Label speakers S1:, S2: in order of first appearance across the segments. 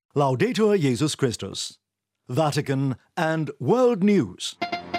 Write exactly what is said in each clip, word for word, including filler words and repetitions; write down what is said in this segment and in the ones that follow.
S1: Laudetur Jesus Christus. Vatican and World News.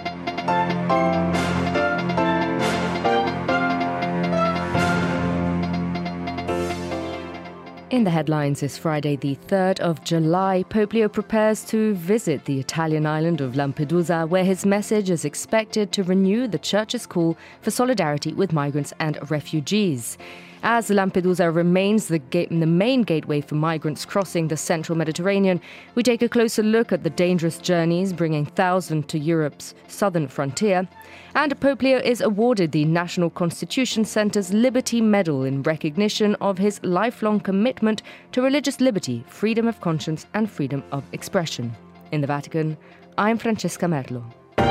S2: In the headlines this Friday, the third of July, Pope Leo prepares to visit the Italian island of Lampedusa, where his message is expected to renew the Church's call for solidarity with migrants and refugees. As Lampedusa remains the, gate, the main gateway for migrants crossing the central Mediterranean, we take a closer look at the dangerous journeys bringing thousands to Europe's southern frontier. And Pope Leo is awarded the National Constitution Centre's Liberty Medal in recognition of his lifelong commitment to religious liberty, freedom of conscience and freedom of expression. In the Vatican, I'm Francesca Merlo.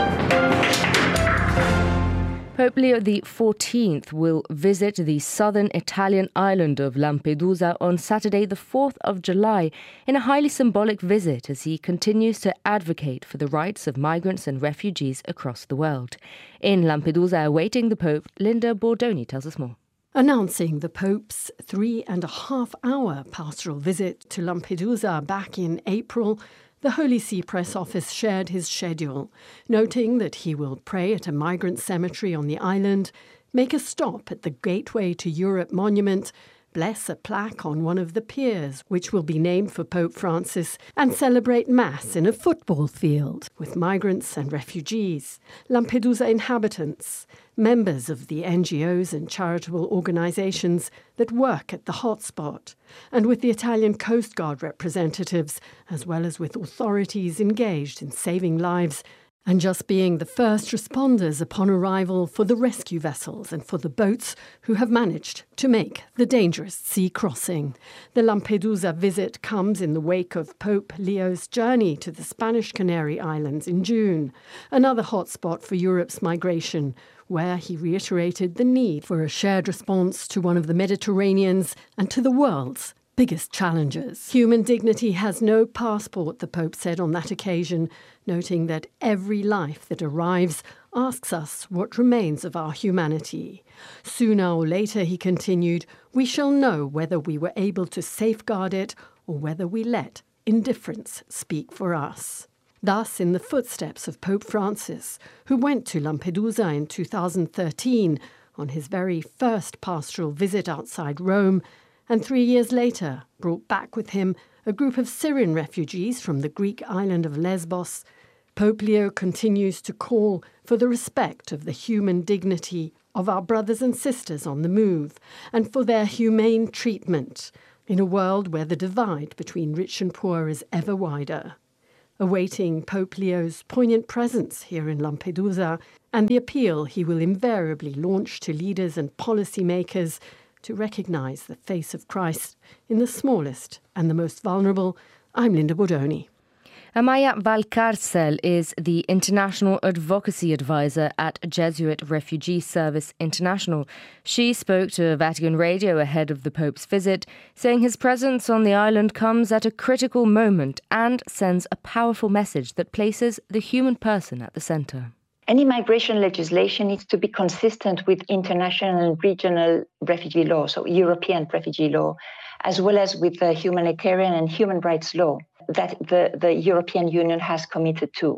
S2: Pope Leo the fourteenth will visit the southern Italian island of Lampedusa on Saturday the fourth of July in a highly symbolic visit as he continues to advocate for the rights of migrants and refugees across the world. In Lampedusa, awaiting the Pope, Linda Bordoni tells us more.
S3: Announcing the Pope's three and a half hour pastoral visit to Lampedusa back in April, the Holy See Press Office shared his schedule, noting that he will pray at a migrant cemetery on the island, make a stop at the Gateway to Europe monument, bless a plaque on one of the piers, which will be named for Pope Francis, and celebrate Mass in a football field with migrants and refugees, Lampedusa inhabitants, members of the N G Os and charitable organisations that work at the hotspot, and with the Italian Coast Guard representatives, as well as with authorities engaged in saving lives and just being the first responders upon arrival for the rescue vessels and for the boats who have managed to make the dangerous sea crossing. The Lampedusa visit comes in the wake of Pope Leo's journey to the Spanish Canary Islands in June, another hotspot for Europe's migration, where he reiterated the need for a shared response to one of the Mediterranean's and to the world's biggest challenges. Human dignity has no passport, the Pope said on that occasion, noting that every life that arrives asks us what remains of our humanity. Sooner or later, he continued, we shall know whether we were able to safeguard it or whether we let indifference speak for us. Thus, in the footsteps of Pope Francis, who went to Lampedusa in two thousand thirteen on his very first pastoral visit outside Rome, and three years later brought back with him a group of Syrian refugees from the Greek island of Lesbos, Pope Leo continues to call for the respect of the human dignity of our brothers and sisters on the move and for their humane treatment in a world where the divide between rich and poor is ever wider. Awaiting Pope Leo's poignant presence here in Lampedusa and the appeal he will invariably launch to leaders and policymakers to recognise the face of Christ in the smallest and the most vulnerable, I'm Linda Bordoni.
S2: Amaya Valcárcel is the International Advocacy Advisor at Jesuit Refugee Service International. She spoke to Vatican Radio ahead of the Pope's visit, saying his presence on the island comes at a critical moment and sends a powerful message that places the human person at the centre.
S4: Any migration legislation needs to be consistent with international and regional refugee law, so European refugee law, as well as with the humanitarian and human rights law that the, the European Union has committed to.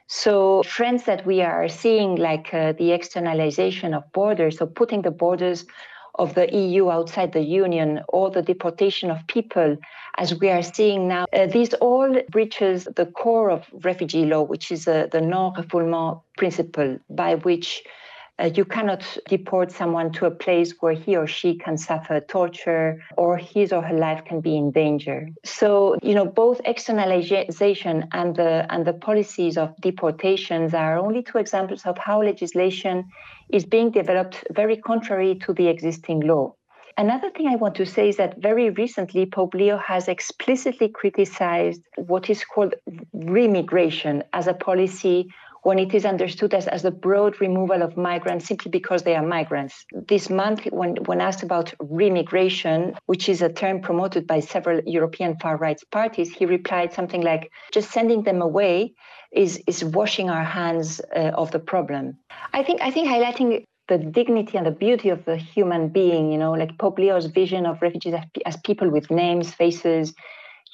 S4: So trends that we are seeing, like uh, the externalization of borders, so putting the borders of the E U outside the Union, or the deportation of people, as we are seeing now, uh, these all breaches the core of refugee law, which is uh, the non-refoulement principle, by which uh, you cannot deport someone to a place where he or she can suffer torture or his or her life can be in danger. So, you know, both externalization and the and the policies of deportations are only two examples of how legislation is being developed very contrary to the existing law. Another thing I want to say is that very recently, Pope Leo has explicitly criticized what is called remigration as a policy when it is understood as, as a broad removal of migrants simply because they are migrants. This month, when, when asked about remigration, which is a term promoted by several European far-right parties, he replied something like, just sending them away is, is washing our hands uh, of the problem. I think, I think highlighting the dignity and the beauty of the human being, you know, like Pope Leo's vision of refugees as, as people with names, faces,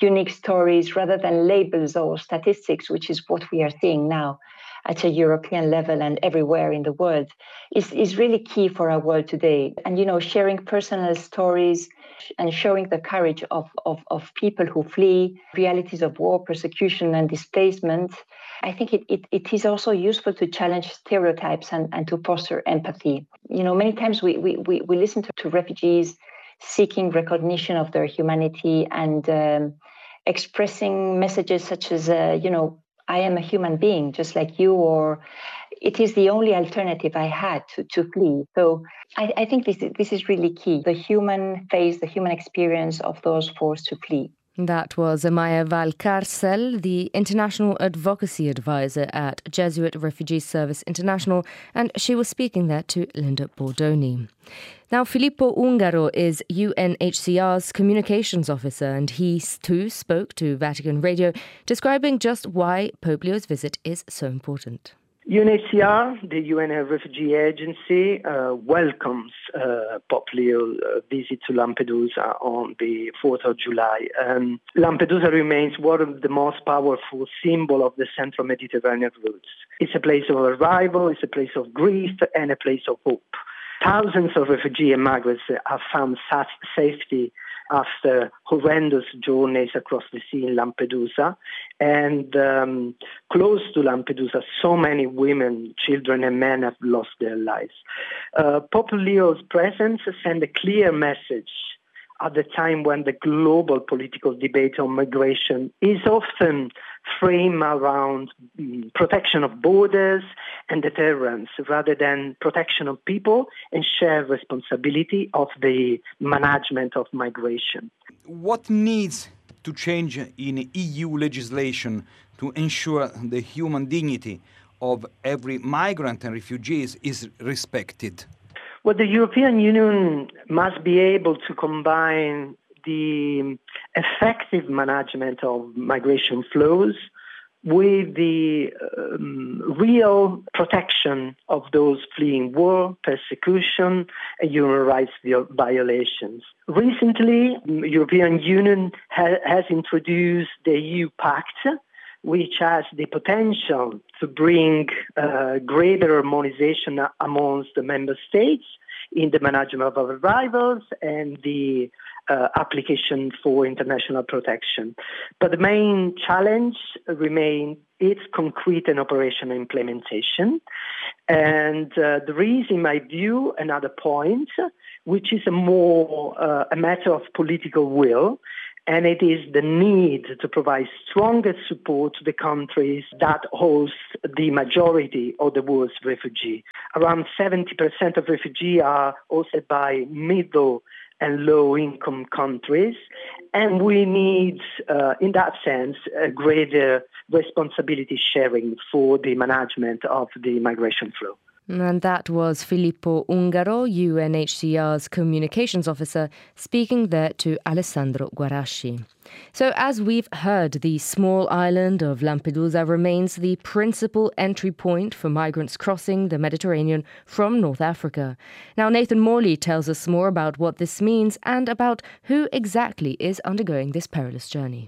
S4: unique stories rather than labels or statistics, which is what we are seeing now at a European level and everywhere in the world, is, is really key for our world today. And, you know, sharing personal stories and showing the courage of, of, of people who flee realities of war, persecution and displacement, I think it, it, it is also useful to challenge stereotypes and, and to foster empathy. You know, many times we, we, we, we listen to, to refugees seeking recognition of their humanity and um, expressing messages such as, uh, you know, I am a human being just like you, or it is the only alternative I had to, to flee. So I, I think this, this is really key, the human face, the human experience of those forced to flee.
S2: That was Amaya Valcárcel, the International Advocacy Advisor at Jesuit Refugee Service International, and she was speaking there to Linda Bordoni. Now, Filippo Ungaro is U N H C R's Communications Officer, and he too spoke to Vatican Radio, describing just why Pope Leo's visit is so important.
S5: U N H C R, the U N Refugee Agency, uh, welcomes uh, Pope Leo's uh, visit to Lampedusa on the fourth of July. Um, Lampedusa remains one of the most powerful symbols of the Central Mediterranean routes. It's a place of arrival, it's a place of grief, and a place of hope. Thousands of refugees and migrants have found such safety after horrendous journeys across the sea in Lampedusa. And um, close to Lampedusa, so many women, children and men have lost their lives. Uh, Pope Leo's presence sent a clear message at the time when the global political debate on migration is often framed around um, protection of borders and deterrence rather than protection of people and shared responsibility of the management of migration.
S6: What needs to change in E U legislation to ensure the human dignity of every migrant and refugees is respected?
S5: Well, the European Union must be able to combine the effective management of migration flows with the um, real protection of those fleeing war, persecution, and human rights violations. Recently, the European Union ha- has introduced the E U Pact, which has the potential to bring uh, greater harmonization amongst the member states in the management of arrivals and the uh, application for international protection. But the main challenge remains its concrete and operational implementation. And uh, there is, in my view, another point, which is a more uh, a matter of political will, and it is the need to provide stronger support to the countries that host the majority of the world's refugees. Around seventy percent of refugees are hosted by middle and low-income countries, and we need, uh, in that sense, a greater responsibility sharing for the management of the migration flow.
S2: And that was Filippo Ungaro, U N H C R's Communications Officer, speaking there to Alessandro Guarasci. So as we've heard, the small island of Lampedusa remains the principal entry point for migrants crossing the Mediterranean from North Africa. Now, Nathan Morley tells us more about what this means and about who exactly is undergoing this perilous journey.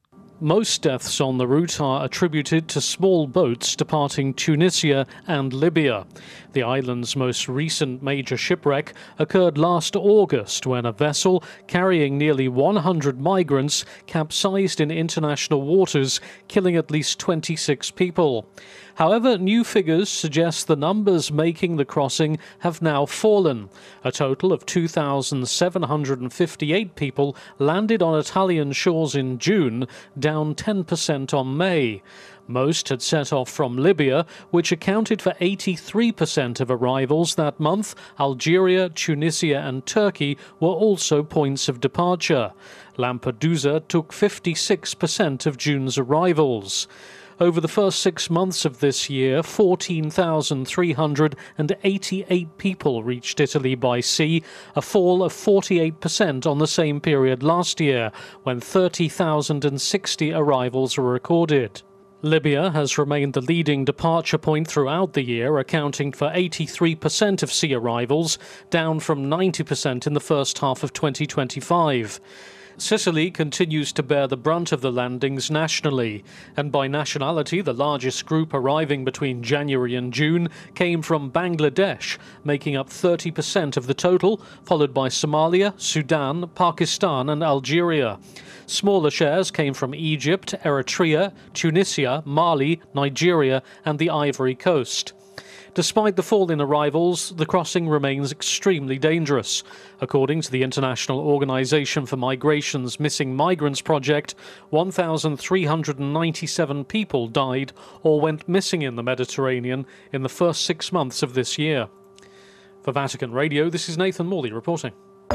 S7: Most deaths on the route are attributed to small boats departing Tunisia and Libya. The island's most recent major shipwreck occurred last August when a vessel carrying nearly one hundred migrants capsized in international waters, killing at least twenty-six people. However, new figures suggest the numbers making the crossing have now fallen. A total of two thousand seven hundred fifty-eight people landed on Italian shores in June, down ten percent on May. Most had set off from Libya, which accounted for eighty-three percent of arrivals that month. Algeria, Tunisia and Turkey were also points of departure. Lampedusa took fifty-six percent of June's arrivals. Over the first six months of this year, fourteen thousand three hundred eighty-eight people reached Italy by sea, a fall of forty-eight percent on the same period last year, when thirty thousand sixty arrivals were recorded. Libya has remained the leading departure point throughout the year, accounting for eighty-three percent of sea arrivals, down from ninety percent in the first half of twenty twenty-five. Sicily continues to bear the brunt of the landings nationally, and by nationality the largest group arriving between January and June came from Bangladesh, making up thirty percent of the total, followed by Somalia, Sudan, Pakistan and Algeria. Smaller shares came from Egypt, Eritrea, Tunisia, Mali, Nigeria and the Ivory Coast. Despite the fall in arrivals, the crossing remains extremely dangerous. According to the International Organization for Migration's Missing Migrants Project, one thousand three hundred ninety-seven people died or went missing in the Mediterranean in the first six months of this year. For Vatican Radio, this is Nathan Morley reporting.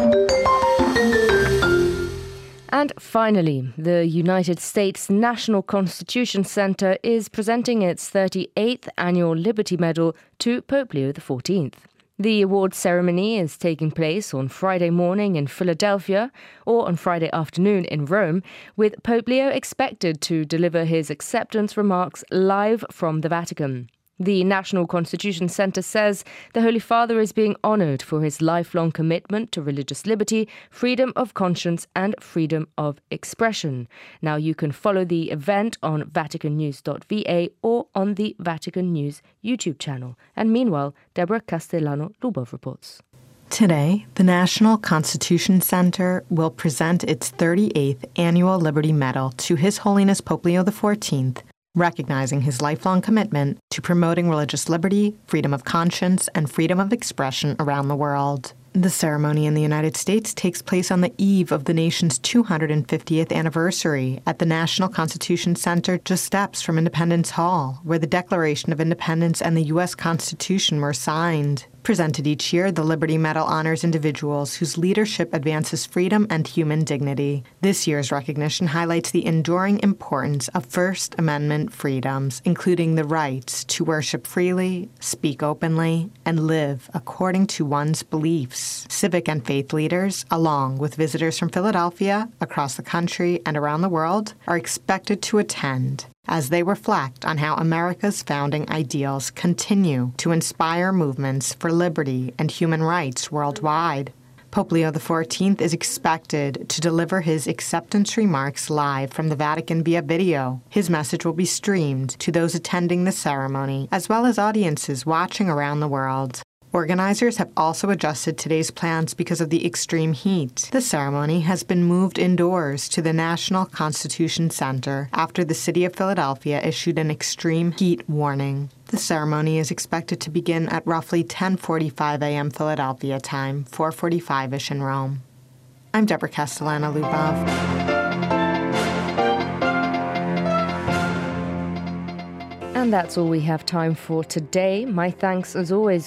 S2: And finally, the United States National Constitution Center is presenting its thirty-eighth Annual Liberty Medal to Pope Leo the fourteenth. The awards ceremony is taking place on Friday morning in Philadelphia or on Friday afternoon in Rome, with Pope Leo expected to deliver his acceptance remarks live from the Vatican. The National Constitution Center says the Holy Father is being honored for his lifelong commitment to religious liberty, freedom of conscience and freedom of expression. Now you can follow the event on vatican news dot v a or on the Vatican News YouTube channel. And meanwhile, Deborah Castellano-Lubov reports.
S8: Today, the National Constitution Center will present its thirty-eighth Annual Liberty Medal to His Holiness Pope Leo the fourteenth, recognizing his lifelong commitment to promoting religious liberty, freedom of conscience, and freedom of expression around the world. The ceremony in the United States takes place on the eve of the nation's two hundred fiftieth anniversary at the National Constitution Center just steps from Independence Hall, where the Declaration of Independence and the U S Constitution were signed. Presented each year, the Liberty Medal honors individuals whose leadership advances freedom and human dignity. This year's recognition highlights the enduring importance of First Amendment freedoms, including the rights to worship freely, speak openly, and live according to one's beliefs. Civic and faith leaders, along with visitors from Philadelphia, across the country, and around the world, are expected to attend as they reflect on how America's founding ideals continue to inspire movements for liberty and human rights worldwide. Pope Leo the fourteenth is expected to deliver his acceptance remarks live from the Vatican via video. His message will be streamed to those attending the ceremony, as well as audiences watching around the world. Organizers have also adjusted today's plans because of the extreme heat. The ceremony has been moved indoors to the National Constitution Center after the city of Philadelphia issued an extreme heat warning. The ceremony is expected to begin at roughly ten forty-five a.m. Philadelphia time, four forty-five-ish in Rome. I'm Deborah Castellano-Lubov.
S2: And that's all we have time for today. My thanks, as always,